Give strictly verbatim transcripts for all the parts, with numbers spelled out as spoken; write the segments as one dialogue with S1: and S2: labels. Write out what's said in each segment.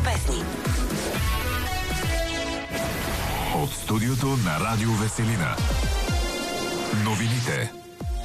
S1: песни.
S2: От студиото на Радио Веселина. Новините.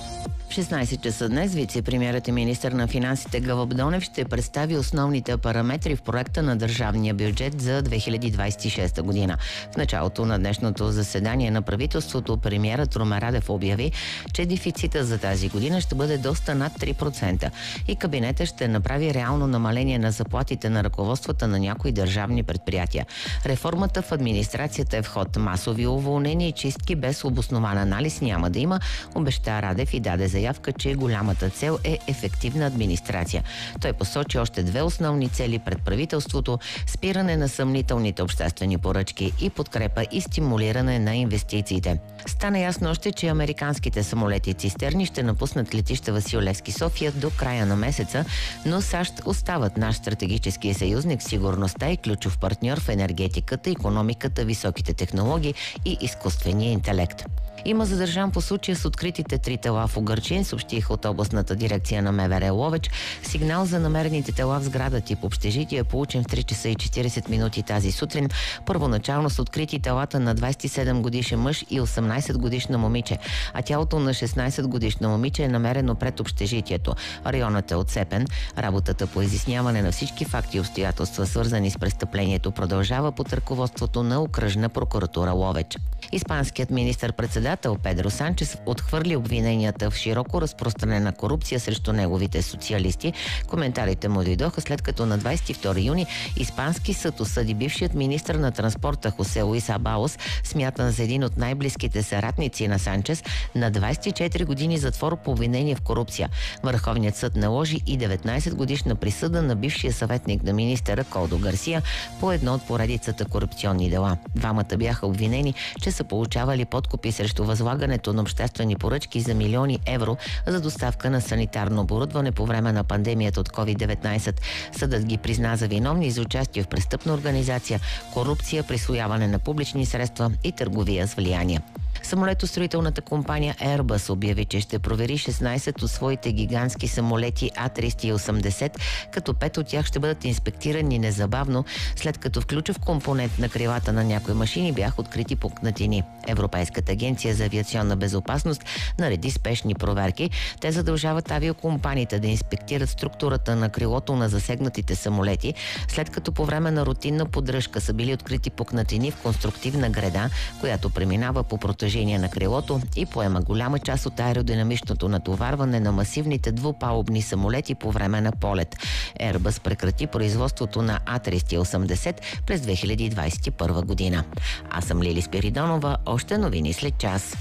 S3: В шестнайсет часа днес вице-премиерът и министър на финансите Гълъб Донев ще представи основните параметри в проекта на държавния бюджет за две хиляди двайсет и шеста година. В началото на днешното заседание на правителството премиерът Румен Радев обяви, че дефицита за тази година ще бъде доста над три процента и кабинета ще направи реално намаление на заплатите на ръководствата на някои държавни предприятия. Реформата в администрацията е в ход. Масови уволнения и чистки без обоснован анализ няма да има, обеща Радев и даде заявка, че голямата цел е ефективна администрация. Той посочи още две основни цели пред правителството – спиране на съмнителните обществени поръчки и подкрепа и стимулиране на инвестициите. Стана ясно още, че американските самолети цистерни ще напуснат летище Васил Левски София до края на месеца, но САЩ остават наш стратегически съюзник в сигурността и ключов партньор в енергетиката, икономиката, високите технологии и изкуствения интелект. Има задържан по случая с откритите три тела в Угърчин, съобщиха от областната дирекция на МВР Ловеч. Сигнал за намерените тела в сграда тип общежитие е получен в три часа и четирийсет минути тази сутрин. Първоначално са открити телата на двайсет и седем годишен мъж и осемнайсет годишна момиче, а тялото на шестнайсет годишна момиче е намерено пред общежитието. Районът е отцепен. Работата по изясняване на всички факти и обстоятелства, свързани с престъплението, продължава под ръководството на окръжна прокуратура Ловеч. Испанският министър-председател Педро Санчес отхвърли обвиненията в широко разпространена корупция срещу неговите социалисти. Коментарите му дойдоха след като на двайсет и втори юни испански съд осъди бившият министър на транспорта Хосе Луис Абаос, смятан за един от най-близките съратници на Санчес, на двайсет и четири години затвор по обвинение в корупция. Върховният съд наложи и деветнайсет годишна присъда на бившия съветник на министъра Колдо Гарсия по едно от поредицата корупционни дела. Двамата бяха обвинени, че са получавали подкупи срещу възлагането на обществени поръчки за милиони евро за доставка на санитарно оборудване по време на пандемията от ковид деветнайсет. Съдът ги призна за виновни за участие в престъпна организация, корупция, присвояване на публични средства и търговия с влияние. Самолетостроителната компания Airbus обяви, че ще провери шестнайсет от своите гигантски самолети А триста и осемдесет, като пет от тях ще бъдат инспектирани незабавно, след като в ключов компонент на крилата на някои машини бяха открити пукнатини. Европейската агенция за авиационна безопасност нареди спешни проверки. Те задължават авиокомпаниите да инспектират структурата на крилото на засегнатите самолети, след като по време на рутинна поддръжка са били открити пукнатини в конструктивна греда, която преминава по протежение на крилото и поема голяма част от аеродинамичното натоварване на масивните двупалубни самолети по време на полет. Airbus прекрати производството на А триста и осемдесет през две хиляди двайсет и първа година. Аз съм Лили Спиридонова, още новини след час.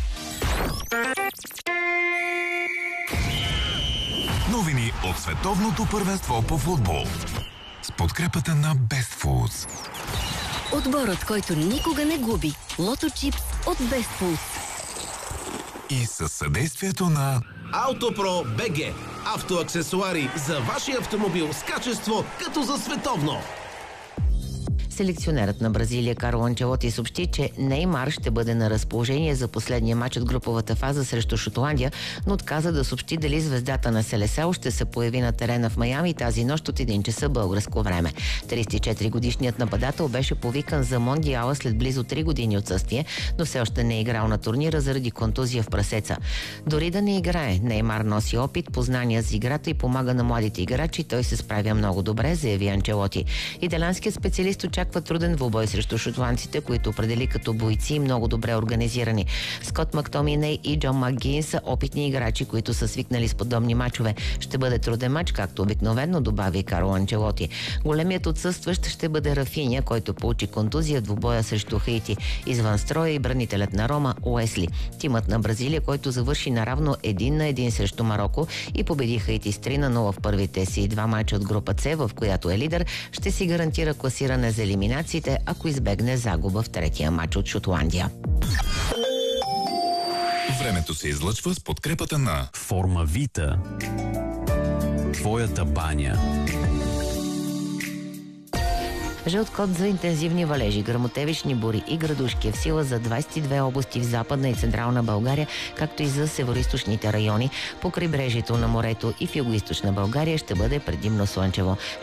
S2: Новини от световното първенство по футбол с подкрепата на Best Foods.
S4: Отборът, който никога не губи. Лото Чипс от Best Foods.
S2: И със съдействието на
S5: Автопро БГ. Автоаксесуари за вашия автомобил с качество като за световно.
S3: Селекционерът на Бразилия Карло Анчелоти съобщи, че Неймар ще бъде на разположение за последния матч от груповата фаза срещу Шотландия, но отказа да съобщи дали звездата на Селесао ще се появи на терена в Майами тази нощ от един часа българско време. трийсет и четири годишният нападател беше повикан за Мондиала след близо три години отсъствие, но все още не е играл на турнира заради контузия в прасеца. Дори да не играе, Неймар носи опит, познания за играта и помага на младите играчи. Той се справя много добре, заяви Анчелоти. Италианският специалист очаква труден двубой срещу шотландците, които определи като бойци и много добре организирани. Скот Мактоминей и Джон Макгин са опитни играчи, които са свикнали с подобни мачове. Ще бъде труден мач, както обикновено, добави Карло Анчелоти. Големият отсъстващ ще бъде Рафиня, който получи контузия в двубоя срещу Хаити. Извън строя и бранителят на Рома Уесли. Тимът на Бразилия, който завърши наравно един на един срещу Мароко и победи Хаити с три на нула в първите си два мача от група С, в която е лидер, ще си гарантира класиране за елиминациите, ако избегне загуба в третия мач от Шотландия.
S2: Времето се излъчва с подкрепата на
S6: Формавита. Твоята баня.
S3: Жълт код за интензивни валежи, гръмотевични бури и градушки е в сила за двайсет и две области в Западна и Централна България, както и за североизточните райони. По крайбрежието на морето и в югоизточна България ще бъде предимно слънчево.